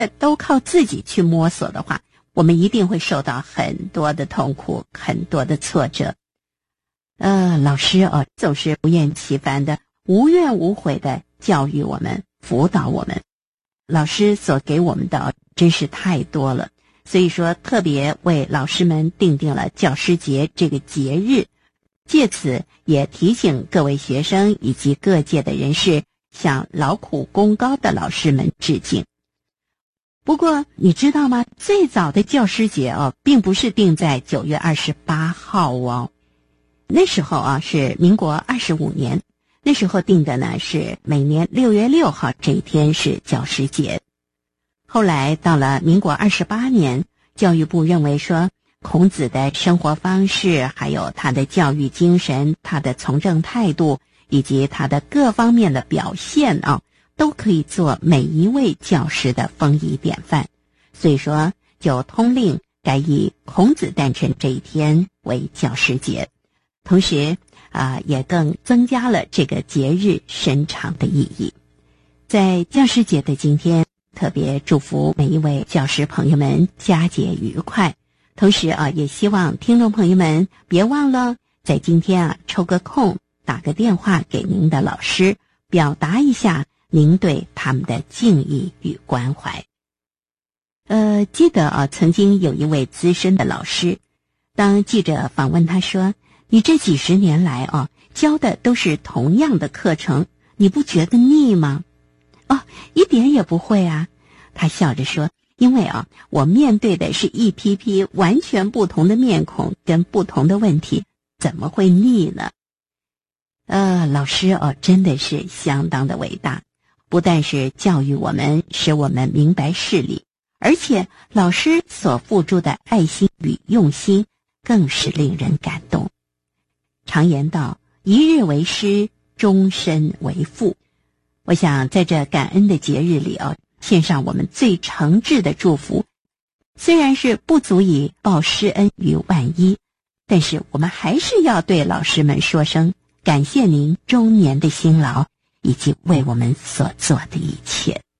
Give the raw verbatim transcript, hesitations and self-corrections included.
都靠自己去摸索的话，我们一定会受到很多的痛苦，很多的挫折。呃，老师哦，总是不厌其烦的、无怨无悔的教育我们、辅导我们。老师所给我们的真是太多了，所以说特别为老师们订定了教师节这个节日，借此也提醒各位学生以及各界的人士向劳苦功高的老师们致敬。不过你知道吗？最早的教师节哦，并不是定在九月二十八号哦，那时候啊是民国二十五年，那时候定的呢是每年六月六号这一天是教师节。后来到了民国二十八年，教育部认为说，孔子的生活方式，还有他的教育精神，他的从政态度，以及他的各方面的表现啊，都可以做每一位教师的风仪典范。所以说，就通令改以孔子诞辰这一天为教师节，同时啊、呃，也更增加了这个节日深长的意义。在教师节的今天，特别祝福每一位教师朋友们佳节愉快。同时啊，也希望听众朋友们别忘了在今天啊抽个空打个电话给您的老师，表达一下您对他们的敬意与关怀。呃，记得啊，曾经有一位资深的老师，当记者访问他说：“你这几十年来啊，教的都是同样的课程，你不觉得腻吗？”哦，一点也不会啊，他笑着说。因为啊，我面对的是一批批完全不同的面孔跟不同的问题，怎么会腻呢？呃，老师哦，真的是相当的伟大，不但是教育我们，使我们明白事理，而且老师所付出的爱心与用心，更是令人感动。常言道，一日为师，终身为父。我想在这感恩的节日里哦，献上我们最诚挚的祝福，虽然是不足以报师恩于万一，但是我们还是要对老师们说声感谢您终年的辛劳，以及为我们所做的一切。